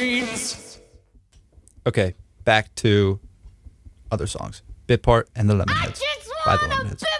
brains. Okay, back to other songs. Bit Part and the I Lemonheads just by the want a Lemonheads.